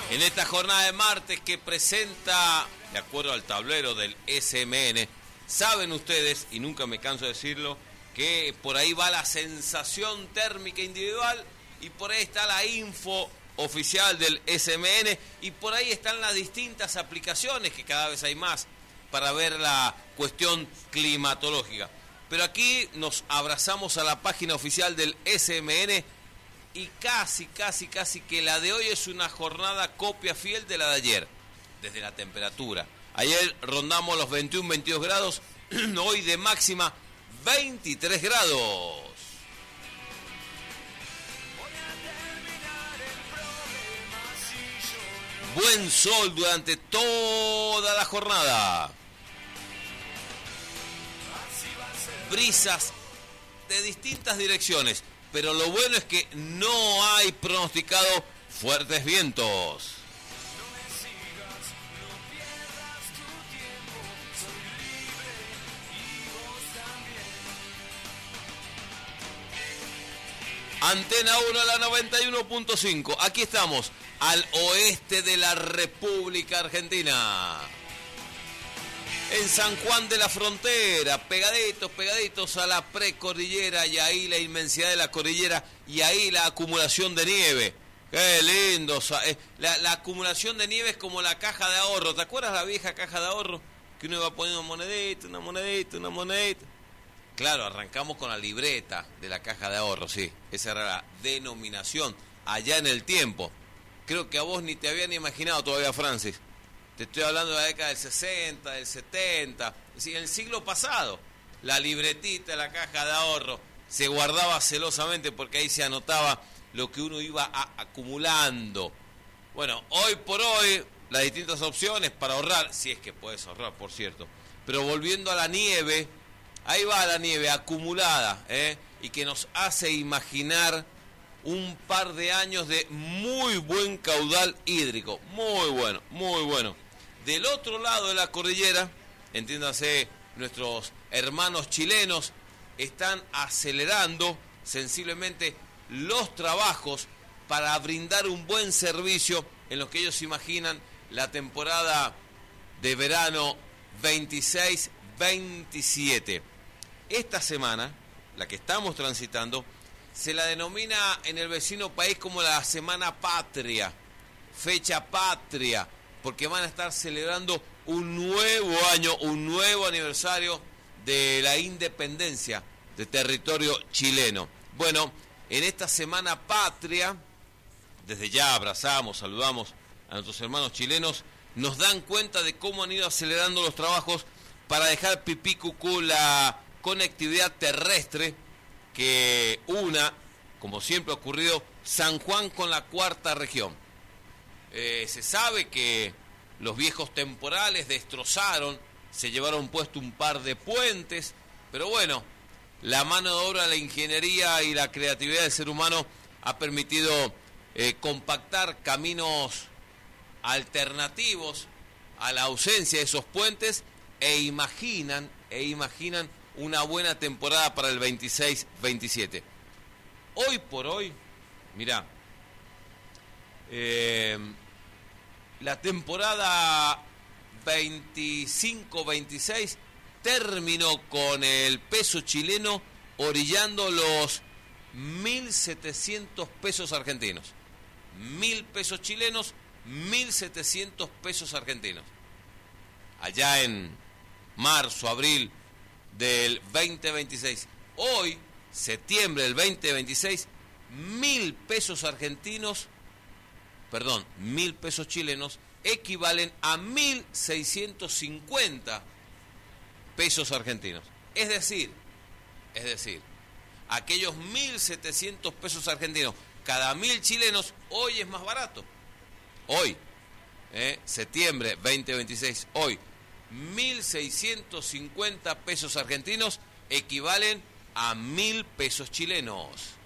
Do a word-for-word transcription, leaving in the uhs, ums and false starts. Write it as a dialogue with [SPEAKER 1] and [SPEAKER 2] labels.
[SPEAKER 1] En esta jornada de martes que presenta, de acuerdo al tablero del S M N, saben ustedes, y nunca me canso de decirlo, que por ahí va la sensación térmica individual y por ahí está la info oficial del S M N y por ahí están las distintas aplicaciones, que cada vez hay más, para ver la cuestión climatológica. Pero aquí nos abrazamos a la página oficial del S M N y casi, casi, casi que la de hoy es una jornada copia fiel de la de ayer, desde la temperatura. Ayer rondamos los veintiuno, veintidós grados, hoy de máxima veintitrés grados. Buen sol durante toda la jornada. Brisas de distintas direcciones, pero lo bueno es que no hay pronosticado fuertes vientos. Antena uno a la noventa y uno punto cinco. Aquí estamos, al oeste de la República Argentina. En San Juan de la Frontera, pegaditos, pegaditos a la precordillera, y ahí la inmensidad de la cordillera, y ahí la acumulación de nieve. ¡Qué lindo! La, la acumulación de nieve es como la caja de ahorro. ¿Te acuerdas la vieja caja de ahorro? Que uno iba poniendo monedita, una monedita, una monedita. Claro, arrancamos con la libreta de la caja de ahorro, sí. Esa era la denominación allá en el tiempo. Creo que a vos ni te habían imaginado todavía, Francis. Te estoy hablando de la década del sesenta, del setenta, es decir, en el siglo pasado. La libretita, la caja de ahorro, se guardaba celosamente porque ahí se anotaba lo que uno iba a, acumulando. Bueno, hoy por hoy, las distintas opciones para ahorrar, si es que puedes ahorrar, por cierto. Pero volviendo a la nieve, ahí va la nieve acumulada, ¿eh? Y que nos hace imaginar un par de años de muy buen caudal hídrico. Muy bueno, muy bueno. Del otro lado de la cordillera, entiéndase, nuestros hermanos chilenos están acelerando sensiblemente los trabajos para brindar un buen servicio en lo que ellos imaginan la temporada de verano veintiséis veintisiete. Esta semana, la que estamos transitando, se la denomina en el vecino país como la Semana Patria, fecha patria, porque van a estar celebrando un nuevo año, un nuevo aniversario de la independencia del territorio chileno. Bueno, en esta Semana Patria, desde ya abrazamos, saludamos a nuestros hermanos chilenos, nos dan cuenta de cómo han ido acelerando los trabajos para dejar pipí cucú la conectividad terrestre que una, como siempre ha ocurrido, San Juan con la cuarta región. Eh, se sabe que los viejos temporales destrozaron, se llevaron puesto un par de puentes, pero bueno, la mano de obra, la ingeniería y la creatividad del ser humano ha permitido eh, compactar caminos alternativos a la ausencia de esos puentes e imaginan, e imaginan una buena temporada para el veintiséis veintisiete. Hoy por hoy, mirá, eh, la temporada veinticinco veintiséis terminó con el peso chileno orillando los mil setecientos pesos argentinos. Mil pesos chilenos, mil setecientos pesos argentinos. Allá en marzo, abril del veinte veintiséis. Hoy, septiembre del veinte veintiséis, mil pesos argentinos, perdón, mil pesos chilenos equivalen a mil seiscientos cincuenta pesos argentinos. Es decir, es decir, aquellos mil setecientos pesos argentinos cada mil chilenos hoy es más barato. Hoy, eh, septiembre veinte veintiséis, hoy, mil seiscientos cincuenta pesos argentinos equivalen a mil pesos chilenos.